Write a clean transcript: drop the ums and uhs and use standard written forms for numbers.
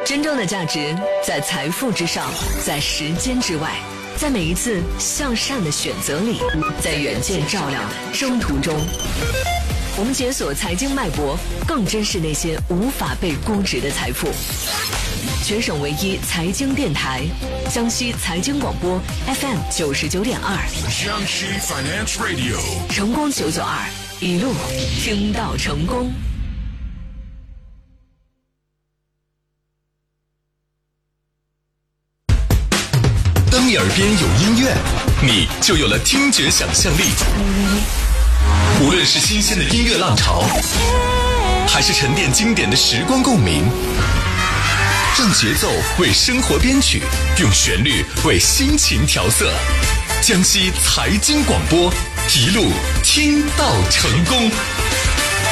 真正的价值在财富之上，在时间之外，在每一次向善的选择里，在远见照亮的征途中。我们解锁财经脉搏，更珍视那些无法被估值的财富。全省唯一财经电台，江西财经广播 FM 99.2， 江西 Finance Radio， 成功992，一路听到成功。 当你耳边有音乐，你就有了听觉想象力。无论是新鲜的音乐浪潮，还是沉淀经典的时光共鸣，让节奏为生活编曲，用旋律为心情调色。江西财经广播，一路听到成功。